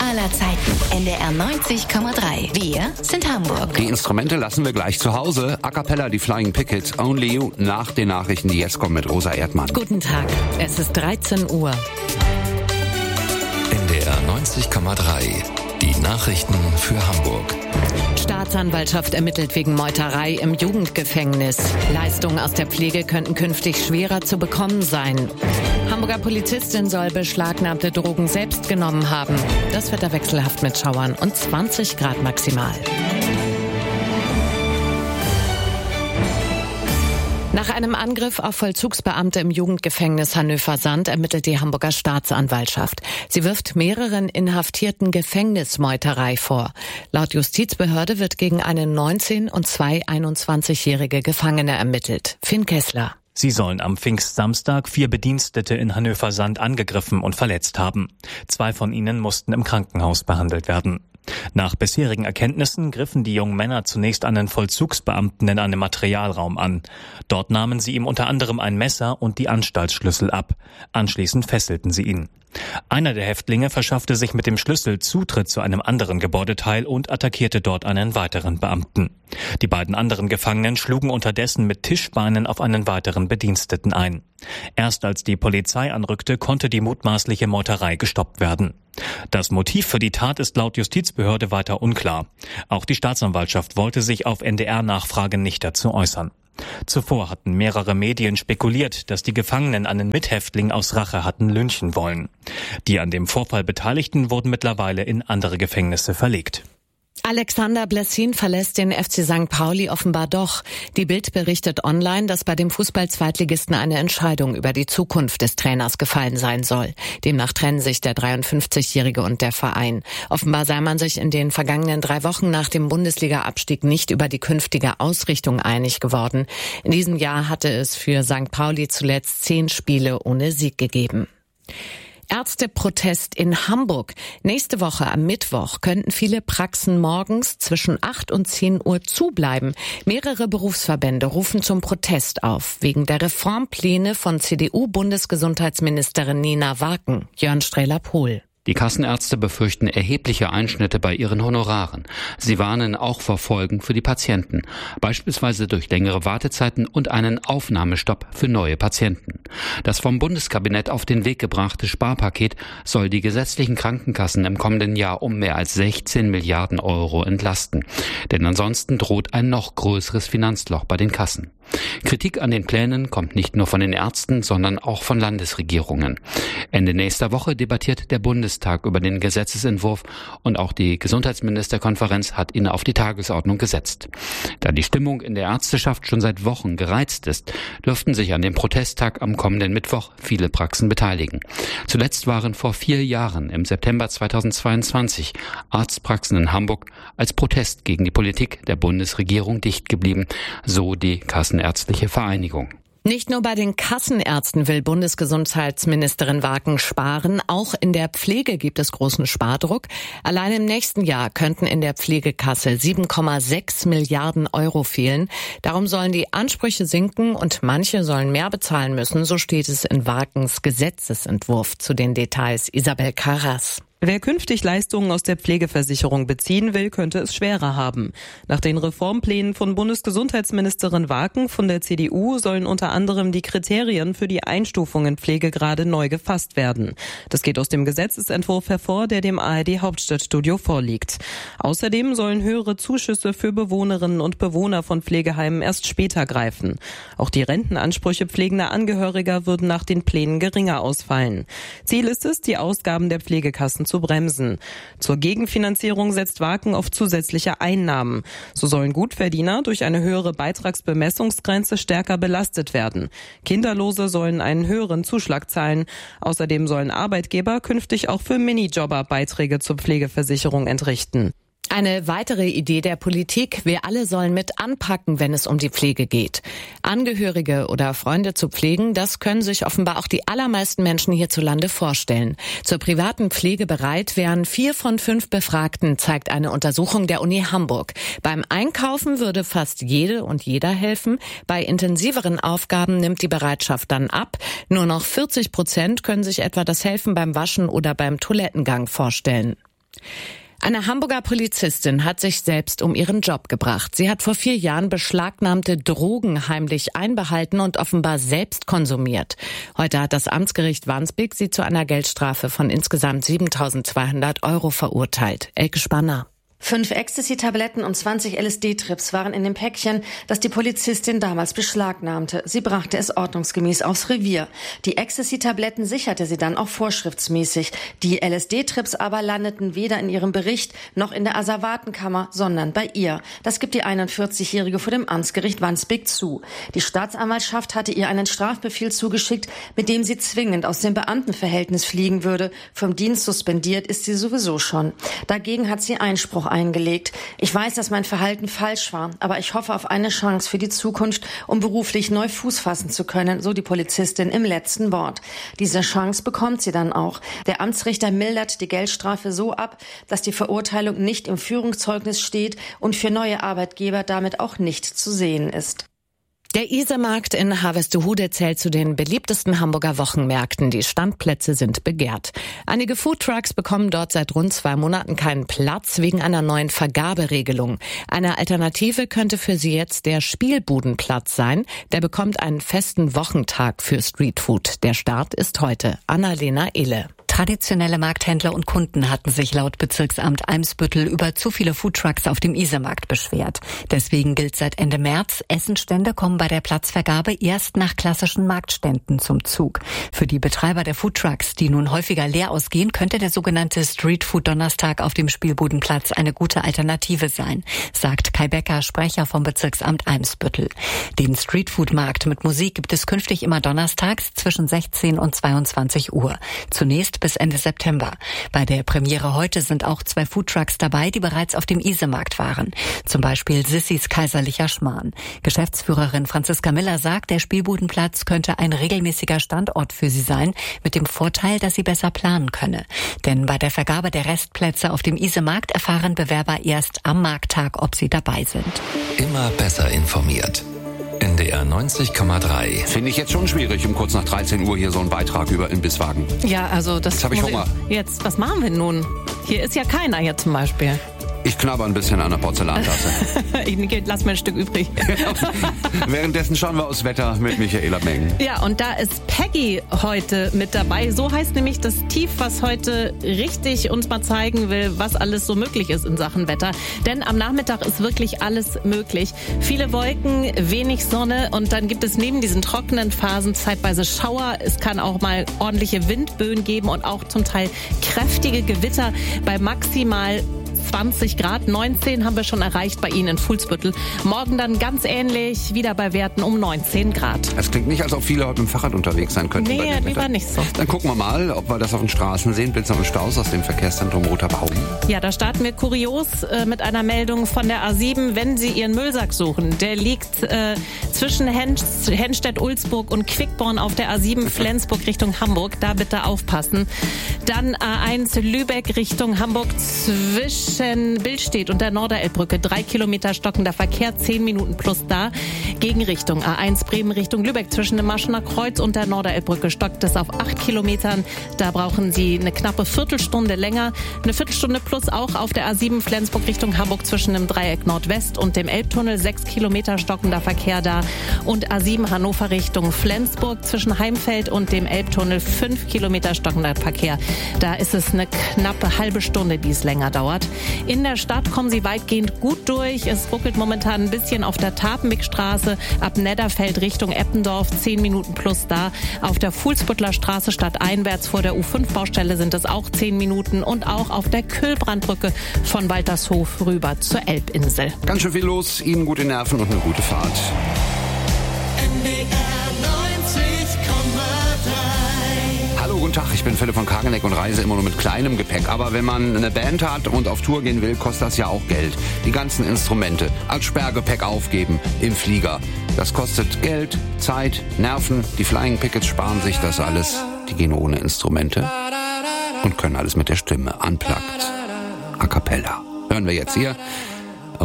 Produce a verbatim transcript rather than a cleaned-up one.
aller Zeiten. N D R neunzig Komma drei. Wir sind Hamburg. Die Instrumente lassen wir gleich zu Hause. A cappella, die Flying Pickets, Only You, nach den Nachrichten, die jetzt kommen mit Rosa Erdmann. Guten Tag, es ist dreizehn Uhr. N D R neunzig Komma drei. Die Nachrichten für Hamburg. Staatsanwaltschaft ermittelt wegen Meuterei im Jugendgefängnis. Leistungen aus der Pflege könnten künftig schwerer zu bekommen sein. Hamburger Polizistin soll beschlagnahmte Drogen selbst genommen haben. Das Wetter wechselhaft mit Schauern und zwanzig Grad maximal. Nach einem Angriff auf Vollzugsbeamte im Jugendgefängnis Hannöver-Sand ermittelt die Hamburger Staatsanwaltschaft. Sie wirft mehreren Inhaftierten Gefängnismeuterei vor. Laut Justizbehörde wird gegen eine neunzehn- und zwei einundzwanzigjährige Gefangene ermittelt. Finn Kessler. Sie sollen am Pfingstsamstag vier Bedienstete in Hannöver-Sand angegriffen und verletzt haben. Zwei von ihnen mussten im Krankenhaus behandelt werden. Nach bisherigen Erkenntnissen griffen die jungen Männer zunächst einen Vollzugsbeamten in einem Materialraum an. Dort nahmen sie ihm unter anderem ein Messer und die Anstaltsschlüssel ab. Anschließend fesselten sie ihn. Einer der Häftlinge verschaffte sich mit dem Schlüssel Zutritt zu einem anderen Gebäudeteil und attackierte dort einen weiteren Beamten. Die beiden anderen Gefangenen schlugen unterdessen mit Tischbeinen auf einen weiteren Bediensteten ein. Erst als die Polizei anrückte, konnte die mutmaßliche Meuterei gestoppt werden. Das Motiv für die Tat ist laut Justizbehörde weiter unklar. Auch die Staatsanwaltschaft wollte sich auf N D R-Nachfrage nicht dazu äußern. Zuvor hatten mehrere Medien spekuliert, dass die Gefangenen einen Mithäftling aus Rache hatten lynchen wollen. Die an dem Vorfall Beteiligten wurden mittlerweile in andere Gefängnisse verlegt. Alexander Blessin verlässt den F C Sankt Pauli offenbar doch. Die Bild berichtet online, dass bei dem Fußball-Zweitligisten eine Entscheidung über die Zukunft des Trainers gefallen sein soll. Demnach trennen sich der dreiundfünfzigjährige und der Verein. Offenbar sei man sich in den vergangenen drei Wochen nach dem Bundesliga-Abstieg nicht über die künftige Ausrichtung einig geworden. In diesem Jahr hatte es für Sankt Pauli zuletzt zehn Spiele ohne Sieg gegeben. Ärzteprotest in Hamburg. Nächste Woche am Mittwoch könnten viele Praxen morgens zwischen acht und zehn Uhr zubleiben. Mehrere Berufsverbände rufen zum Protest auf, wegen der Reformpläne von C D U-Bundesgesundheitsministerin Nina Waken. Jörn Strehler-Pohl. Die Kassenärzte befürchten erhebliche Einschnitte bei ihren Honoraren. Sie warnen auch vor Folgen für die Patienten, beispielsweise durch längere Wartezeiten und einen Aufnahmestopp für neue Patienten. Das vom Bundeskabinett auf den Weg gebrachte Sparpaket soll die gesetzlichen Krankenkassen im kommenden Jahr um mehr als sechzehn Milliarden Euro entlasten. Denn ansonsten droht ein noch größeres Finanzloch bei den Kassen. Kritik an den Plänen kommt nicht nur von den Ärzten, sondern auch von Landesregierungen. Ende nächster Woche debattiert der Bundestag über den Gesetzesentwurf und auch die Gesundheitsministerkonferenz hat ihn auf die Tagesordnung gesetzt. Da die Stimmung in der Ärzteschaft schon seit Wochen gereizt ist, dürften sich an dem Protesttag am kommenden Mittwoch viele Praxen beteiligen. Zuletzt waren vor vier Jahren, im September zweitausendzweiundzwanzig, Arztpraxen in Hamburg als Protest gegen die Politik der Bundesregierung dicht geblieben, so die Kassenärztliche Vereinigung. Nicht nur bei den Kassenärzten will Bundesgesundheitsministerin Waken sparen, auch in der Pflege gibt es großen Spardruck. Allein im nächsten Jahr könnten in der Pflegekasse sieben Komma sechs Milliarden Euro fehlen. Darum sollen die Ansprüche sinken und manche sollen mehr bezahlen müssen, so steht es in Wakens Gesetzesentwurf. Zu den Details Isabel Carras. Wer künftig Leistungen aus der Pflegeversicherung beziehen will, könnte es schwerer haben. Nach den Reformplänen von Bundesgesundheitsministerin Waken von der C D U sollen unter anderem die Kriterien für die Einstufung in Pflegegrade neu gefasst werden. Das geht aus dem Gesetzesentwurf hervor, der dem A R D Hauptstadtstudio vorliegt. Außerdem sollen höhere Zuschüsse für Bewohnerinnen und Bewohner von Pflegeheimen erst später greifen. Auch die Rentenansprüche pflegender Angehöriger würden nach den Plänen geringer ausfallen. Ziel ist es, die Ausgaben der Pflegekassen zu bremsen. Zur Gegenfinanzierung setzt Waken auf zusätzliche Einnahmen. So sollen Gutverdiener durch eine höhere Beitragsbemessungsgrenze stärker belastet werden. Kinderlose sollen einen höheren Zuschlag zahlen. Außerdem sollen Arbeitgeber künftig auch für Minijobber Beiträge zur Pflegeversicherung entrichten. Eine weitere Idee der Politik, wir alle sollen mit anpacken, wenn es um die Pflege geht. Angehörige oder Freunde zu pflegen, das können sich offenbar auch die allermeisten Menschen hierzulande vorstellen. Zur privaten Pflege bereit wären vier von fünf Befragten, zeigt eine Untersuchung der Uni Hamburg. Beim Einkaufen würde fast jede und jeder helfen. Bei intensiveren Aufgaben nimmt die Bereitschaft dann ab. Nur noch vierzig Prozent können sich etwa das Helfen beim Waschen oder beim Toilettengang vorstellen. Eine Hamburger Polizistin hat sich selbst um ihren Job gebracht. Sie hat vor vier Jahren beschlagnahmte Drogen heimlich einbehalten und offenbar selbst konsumiert. Heute hat das Amtsgericht Wandsbek sie zu einer Geldstrafe von insgesamt siebentausendzweihundert Euro verurteilt. Elke Spanner. Fünf Ecstasy-Tabletten und zwanzig L S D-Trips waren in dem Päckchen, das die Polizistin damals beschlagnahmte. Sie brachte es ordnungsgemäß aufs Revier. Die Ecstasy-Tabletten sicherte sie dann auch vorschriftsmäßig. Die L S D-Trips aber landeten weder in ihrem Bericht noch in der Asservatenkammer, sondern bei ihr. Das gibt die einundvierzigjährige vor dem Amtsgericht Wandsbek zu. Die Staatsanwaltschaft hatte ihr einen Strafbefehl zugeschickt, mit dem sie zwingend aus dem Beamtenverhältnis fliegen würde. Vom Dienst suspendiert ist sie sowieso schon. Dagegen hat sie Einspruch eingelegt. Ich weiß, dass mein Verhalten falsch war, aber ich hoffe auf eine Chance für die Zukunft, um beruflich neu Fuß fassen zu können, so die Polizistin im letzten Wort. Diese Chance bekommt sie dann auch. Der Amtsrichter mildert die Geldstrafe so ab, dass die Verurteilung nicht im Führungszeugnis steht und für neue Arbeitgeber damit auch nicht zu sehen ist. Der Isemarkt in Harvestehude zählt zu den beliebtesten Hamburger Wochenmärkten. Die Standplätze sind begehrt. Einige Foodtrucks bekommen dort seit rund zwei Monaten keinen Platz wegen einer neuen Vergaberegelung. Eine Alternative könnte für sie jetzt der Spielbudenplatz sein. Der bekommt einen festen Wochentag für Streetfood. Der Start ist heute. Annalena Ehle. Traditionelle Markthändler und Kunden hatten sich laut Bezirksamt Eimsbüttel über zu viele Foodtrucks auf dem Isemarkt beschwert. Deswegen gilt seit Ende März, Essenstände kommen bei der Platzvergabe erst nach klassischen Marktständen zum Zug. Für die Betreiber der Foodtrucks, die nun häufiger leer ausgehen, könnte der sogenannte Streetfood-Donnerstag auf dem Spielbudenplatz eine gute Alternative sein, sagt Kai Becker, Sprecher vom Bezirksamt Eimsbüttel. Den Streetfood-Markt mit Musik gibt es künftig immer donnerstags zwischen sechzehn und zweiundzwanzig Uhr. Zunächst bis Ende September. Bei der Premiere heute sind auch zwei Foodtrucks dabei, die bereits auf dem Isemarkt waren. Zum Beispiel Sissys Kaiserlicher Schmarrn. Geschäftsführerin Franziska Miller sagt, der Spielbudenplatz könnte ein regelmäßiger Standort für sie sein, mit dem Vorteil, dass sie besser planen könne. Denn bei der Vergabe der Restplätze auf dem Isemarkt erfahren Bewerber erst am Markttag, ob sie dabei sind. Immer besser informiert. N D R neunzig Komma drei. Finde ich jetzt schon schwierig, um kurz nach dreizehn Uhr hier so einen Beitrag über Imbisswagen. Ja, also das... Jetzt habe ich Hunger. Jetzt, was machen wir nun? Hier ist ja keiner hier zum Beispiel. Ich knabber ein bisschen an der Porzellantasse. Lass mir ein Stück übrig. Währenddessen schauen wir aufs Wetter mit Michaela Meng. Ja, und da ist Peggy heute mit dabei. So heißt nämlich das Tief, was heute richtig uns mal zeigen will, was alles so möglich ist in Sachen Wetter. Denn am Nachmittag ist wirklich alles möglich. Viele Wolken, wenig Sonne und dann gibt es neben diesen trockenen Phasen zeitweise Schauer. Es kann auch mal ordentliche Windböen geben und auch zum Teil kräftige Gewitter bei maximal zwanzig Grad, neunzehn haben wir schon erreicht bei Ihnen in Fuhlsbüttel. Morgen dann ganz ähnlich, wieder bei Werten um neunzehn Grad. Es klingt nicht, als ob viele heute mit dem Fahrrad unterwegs sein könnten. Nee, lieber nicht so. Dann gucken wir mal, ob wir das auf den Straßen sehen. Blitzer und Staus aus dem Verkehrszentrum Roter Baum. Ja, da starten wir kurios äh, mit einer Meldung von der A sieben, wenn Sie Ihren Müllsack suchen. Der liegt äh, zwischen Henstedt-Ulzburg und Quickborn auf der A sieben Flensburg Richtung Hamburg. Da bitte aufpassen. Dann A eins Lübeck Richtung Hamburg zwischen Billstedt und der Norderelbbrücke. Drei Kilometer stockender Verkehr, zehn Minuten plus da. Gegenrichtung A eins Bremen Richtung Lübeck zwischen dem Maschener Kreuz und der Norderelbbrücke stockt es auf acht Kilometern. Da brauchen Sie eine knappe Viertelstunde länger. Eine Viertelstunde plus auch auf der A sieben Flensburg Richtung Hamburg zwischen dem Dreieck Nordwest und dem Elbtunnel. Sechs Kilometer stockender Verkehr da. Und A sieben Hannover Richtung Flensburg zwischen Heimfeld und dem Elbtunnel. Fünf Kilometer stockender Verkehr. Da ist es eine knappe halbe Stunde, die es länger dauert. In der Stadt kommen Sie weitgehend gut durch. Es ruckelt momentan ein bisschen auf der Tapenbeckstraße ab Nedderfeld Richtung Eppendorf. Zehn Minuten plus da. Auf der Fuhlsbüttler Straße stadteinwärts vor der U fünf Baustelle sind es auch zehn Minuten. Und auch auf der Kühlbrandbrücke von Waltershof rüber zur Elbinsel. Ganz schön viel los. Ihnen gute Nerven und eine gute Fahrt. N D R neunzig Komma drei. Hallo, guten Tag, ich bin Philipp von Kageneck und reise immer nur mit kleinem Gepäck. Aber wenn man eine Band hat und auf Tour gehen will, kostet das ja auch Geld. Die ganzen Instrumente als Sperrgepäck aufgeben im Flieger. Das kostet Geld, Zeit, Nerven. Die Flying Pickets sparen sich das alles. Die gehen ohne Instrumente und können alles mit der Stimme. Unplugged. A cappella. Hören wir jetzt hier